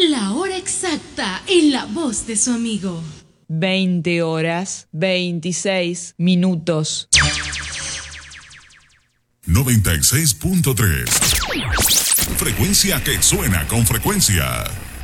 La hora exacta en la voz de su amigo. 20 horas, 26 minutos. 96.3. Frecuencia que suena con frecuencia.